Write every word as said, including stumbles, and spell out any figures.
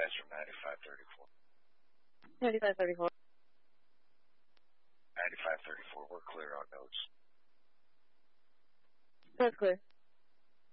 guys from ninety-five thirty-four. ninety-five thirty-four. ninety-five thirty-four, we're clear on notes. That's clear.